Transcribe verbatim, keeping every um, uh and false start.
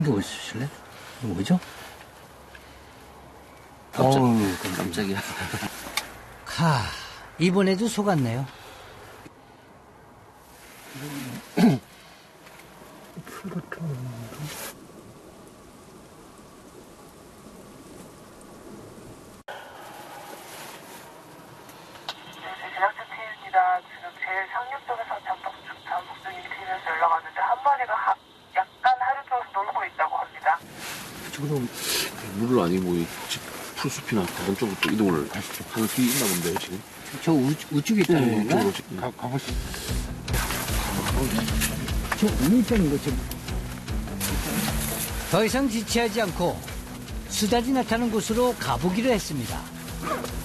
이거 보실래? 이거 뭐죠? 깜짝, 어우, 깜짝이야. 하, 이번에도 속았네요. 제작진 팀입니다. 지금 제일 상류 쪽에서 잠복, 잠복 중인 팀에서 연락 왔는데 한 마리가 하, 약간 하류 쪽에서 놀고 있다고 합니다. 지금 물을 아니고 이 집 풀숲이나 다른 쪽으로 또 이동을 하는 길이 있나 본데요, 지금? 저 우, 우측에 있다는 네, 건가? 이쪽으로 지금. 가, 가보시. 저 우물병인 거 좀. 더 이상 지체하지 않고 수달이 나타난 곳으로 가보기로 했습니다.